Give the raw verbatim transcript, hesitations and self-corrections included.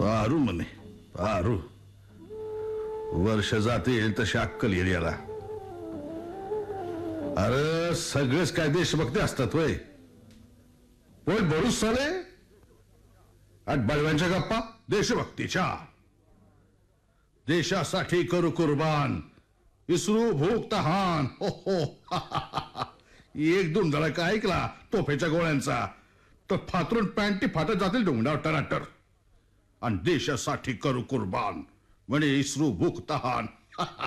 पारू म्हणे पारू. वर्ष जातील तशी अक्कल येईल याला. अरे सगळेच काय देशभक्ती असतात वय. पोट भरूच चाले आठ बळव्यांच्या गप्पा देशभक्तीच्या. देशासाठी करू कुर्बान विसरू भूक तहान. हो हो एक दोन जरा का ऐकला तोफेच्या गोळ्यांचा तर फातरून पॅन्टी फाटत जातील डोंगरावर टराटर. आणि देशासाठी करू कुर्बान म्हणे इसरू भूक तहान.